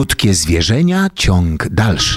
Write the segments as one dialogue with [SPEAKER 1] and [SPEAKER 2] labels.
[SPEAKER 1] Krótkie zwierzenia, ciąg dalszy.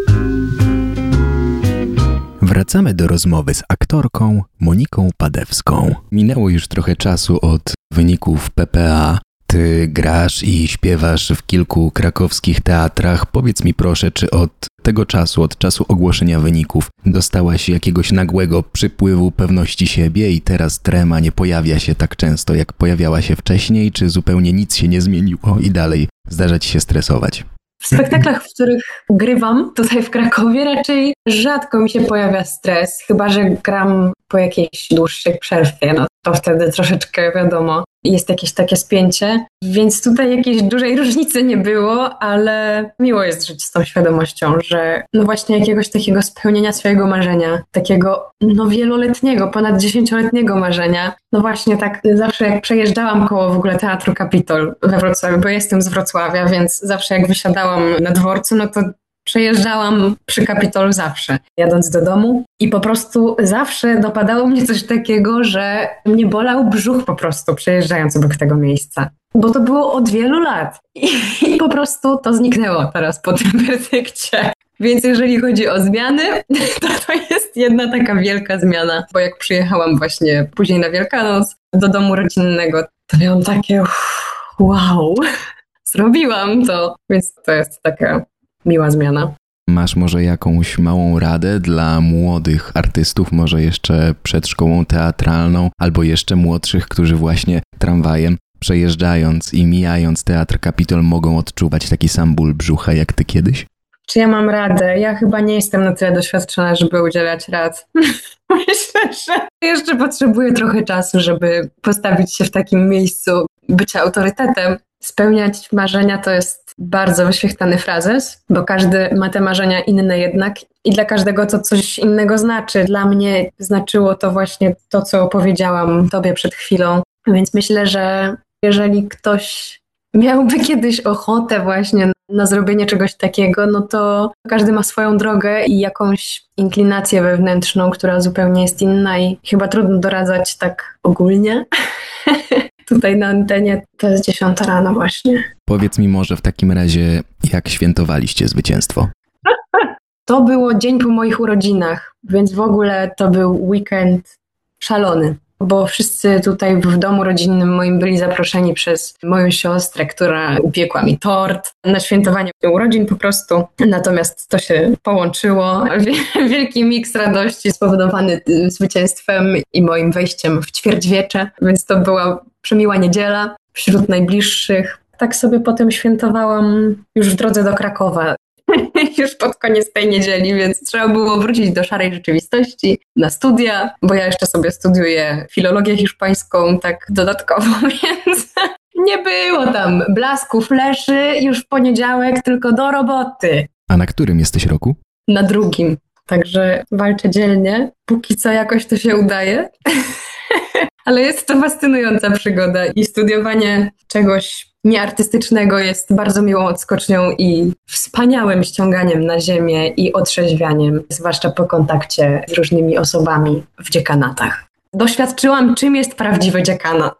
[SPEAKER 2] Wracamy do rozmowy z aktorką Moniką Padewską. Minęło już trochę czasu od wyników PPA. Ty grasz i śpiewasz w kilku krakowskich teatrach. Powiedz mi proszę, czy od tego czasu, od czasu ogłoszenia wyników, dostałaś jakiegoś nagłego przypływu pewności siebie i teraz trema nie pojawia się tak często, jak pojawiała się wcześniej, czy zupełnie nic się nie zmieniło i dalej zdarza ci się stresować?
[SPEAKER 3] W spektaklach, w których grywam tutaj w Krakowie, raczej rzadko mi się pojawia stres, chyba że gram po jakiejś dłuższej przerwie, no to wtedy troszeczkę wiadomo, jest jakieś takie spięcie, więc tutaj jakiejś dużej różnicy nie było, ale miło jest żyć z tą świadomością, że no właśnie jakiegoś takiego spełnienia swojego marzenia, takiego wieloletniego, ponad 10-letniego marzenia. No właśnie tak zawsze jak przejeżdżałam koło w ogóle Teatru Kapitol we Wrocławiu, bo jestem z Wrocławia, więc zawsze jak wysiadałam na dworcu, no to przejeżdżałam przy Kapitolu zawsze, jadąc do domu i po prostu zawsze dopadało mnie coś takiego, że mnie bolał brzuch po prostu przejeżdżając obok tego miejsca. Bo to było od wielu lat i po prostu to zniknęło teraz po tym werdykcie. Więc jeżeli chodzi o zmiany, to jest jedna taka wielka zmiana, bo jak przyjechałam właśnie później na Wielkanoc do domu rodzinnego, to miałam takie wow, zrobiłam to, więc to jest taka miła zmiana.
[SPEAKER 2] Masz może jakąś małą radę dla młodych artystów, może jeszcze przed szkołą teatralną, albo jeszcze młodszych, którzy właśnie tramwajem przejeżdżając i mijając Teatr Kapitol mogą odczuwać taki sam ból brzucha jak ty kiedyś?
[SPEAKER 3] Czy ja mam radę? Ja chyba nie jestem na tyle doświadczona, żeby udzielać rad. Myślę, że jeszcze potrzebuję trochę czasu, żeby postawić się w takim miejscu bycia autorytetem. Spełniać marzenia to jest bardzo wyświechtany frazes, bo każdy ma te marzenia inne jednak i dla każdego to coś innego znaczy. Dla mnie znaczyło to właśnie to, co opowiedziałam tobie przed chwilą. Więc myślę, że jeżeli ktoś miałby kiedyś ochotę właśnie na zrobienie czegoś takiego, no to każdy ma swoją drogę i jakąś inklinację wewnętrzną, która zupełnie jest inna i chyba trudno doradzać tak ogólnie. Tutaj na antenie to jest 10 rano właśnie.
[SPEAKER 2] Powiedz mi może w takim razie, jak świętowaliście zwycięstwo?
[SPEAKER 3] To było dzień po moich urodzinach, więc w ogóle to był weekend szalony. Bo wszyscy tutaj w domu rodzinnym moim byli zaproszeni przez moją siostrę, która upiekła mi tort na świętowanie urodzin po prostu. Natomiast to się połączyło. Wielki miks radości spowodowany zwycięstwem i moim wejściem w ćwierćwiecze. Więc to była przemiła niedziela wśród najbliższych. Tak sobie potem świętowałam już w drodze do Krakowa. Już pod koniec tej niedzieli, więc trzeba było wrócić do szarej rzeczywistości, na studia, bo ja jeszcze sobie studiuję filologię hiszpańską, tak dodatkowo, więc nie było tam blasku, fleszy, już w poniedziałek, tylko do roboty.
[SPEAKER 2] A na którym jesteś roku?
[SPEAKER 3] Na drugim, także walczę dzielnie, póki co jakoś to się udaje. Ale jest to fascynująca przygoda i studiowanie czegoś nieartystycznego jest bardzo miłą odskocznią i wspaniałym ściąganiem na ziemię i otrzeźwianiem, zwłaszcza po kontakcie z różnymi osobami w dziekanatach. Doświadczyłam, czym jest prawdziwy dziekanat.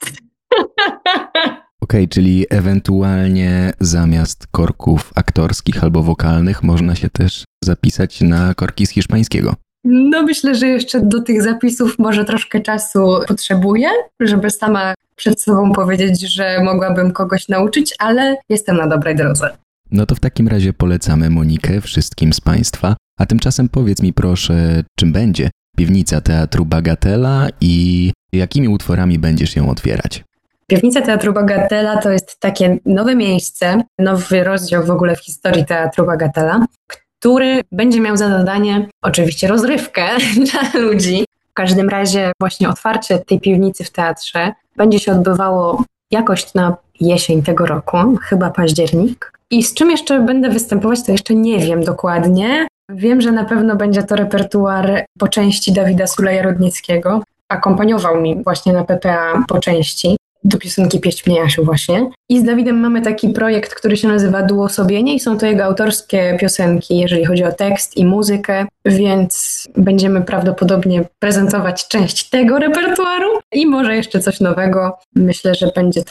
[SPEAKER 2] Okej, czyli ewentualnie zamiast korków aktorskich albo wokalnych można się też zapisać na korki z hiszpańskiego.
[SPEAKER 3] No myślę, że jeszcze do tych zapisów może troszkę czasu potrzebuję, żeby sama przed sobą powiedzieć, że mogłabym kogoś nauczyć, ale jestem na dobrej drodze.
[SPEAKER 2] No to w takim razie polecamy Monikę wszystkim z Państwa. A tymczasem powiedz mi proszę, czym będzie piwnica Teatru Bagatela i jakimi utworami będziesz ją otwierać?
[SPEAKER 3] Piwnica Teatru Bagatela to jest takie nowe miejsce, nowy rozdział w ogóle w historii Teatru Bagatela, który będzie miał za zadanie oczywiście rozrywkę dla ludzi. W każdym razie właśnie otwarcie tej piwnicy w teatrze będzie się odbywało jakoś na jesień tego roku, chyba październik. I z czym jeszcze będę występować, to jeszcze nie wiem dokładnie. Wiem, że na pewno będzie to repertuar po części Dawida Suleja-Rudnickiego. Akompaniował mi właśnie na PPA po części. Do piosenki Pieść mnie Jasiu właśnie. I z Dawidem mamy taki projekt, który się nazywa Duo Sobienie i są to jego autorskie piosenki, jeżeli chodzi o tekst i muzykę, więc będziemy prawdopodobnie prezentować część tego repertuaru i może jeszcze coś nowego. Myślę, że będzie tam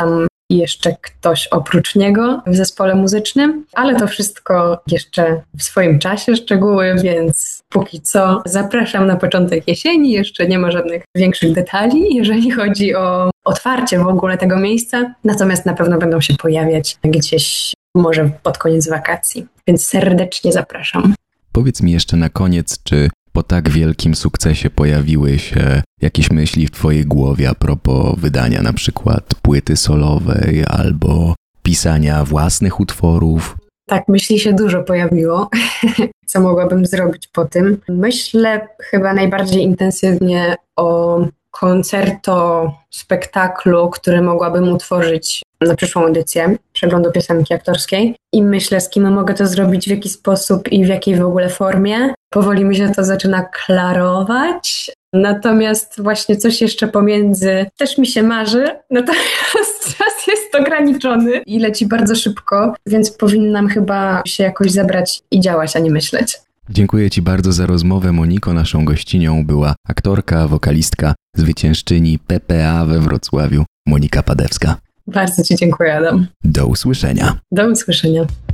[SPEAKER 3] i jeszcze ktoś oprócz niego w zespole muzycznym, ale to wszystko jeszcze w swoim czasie szczegóły, więc póki co zapraszam na początek jesieni, jeszcze nie ma żadnych większych detali, jeżeli chodzi o otwarcie w ogóle tego miejsca, natomiast na pewno będą się pojawiać gdzieś może pod koniec wakacji, więc serdecznie zapraszam.
[SPEAKER 2] Powiedz mi jeszcze na koniec, czy po tak wielkim sukcesie pojawiły się jakieś myśli w twojej głowie a propos wydania na przykład płyty solowej albo pisania własnych utworów?
[SPEAKER 3] Tak, myśli się dużo pojawiło, co mogłabym zrobić po tym. Myślę chyba najbardziej intensywnie o koncerto, spektaklu, który mogłabym utworzyć na przyszłą edycję przeglądu piosenki aktorskiej i myślę, z kim mogę to zrobić, w jaki sposób i w jakiej w ogóle formie. Powoli mi się to zaczyna klarować, natomiast właśnie coś jeszcze pomiędzy też mi się marzy, natomiast czas jest ograniczony i leci bardzo szybko, więc powinnam chyba się jakoś zebrać i działać, a nie myśleć.
[SPEAKER 2] Dziękuję Ci bardzo za rozmowę, Moniko. Naszą gościnią była aktorka, wokalistka, zwyciężczyni PPA we Wrocławiu, Monika Padewska.
[SPEAKER 3] Bardzo Ci dziękuję, Adam.
[SPEAKER 2] Do usłyszenia.
[SPEAKER 3] Do usłyszenia.